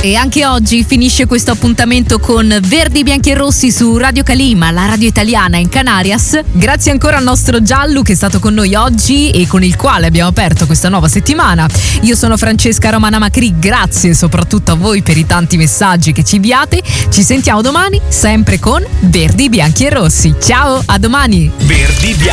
E anche oggi finisce questo appuntamento con Verdi, Bianchi e Rossi su Radio Calima, la radio italiana in Canarias. Grazie ancora al nostro Giallo che è stato con noi oggi e con il quale abbiamo aperto questa nuova settimana. Io sono Francesca Romana Macri, grazie soprattutto a voi per i tanti messaggi che ci inviate. Ci sentiamo domani sempre con Verdi, Bianchi e Rossi. Ciao, a domani! Verdi, Bianchi